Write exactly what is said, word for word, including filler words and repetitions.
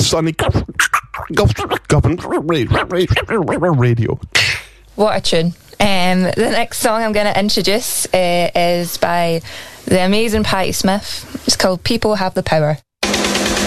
Sonny Govan Radio. What a tune. Um, the next song I'm going to introduce uh, is by the amazing Patti Smith. It's called People Have the Power.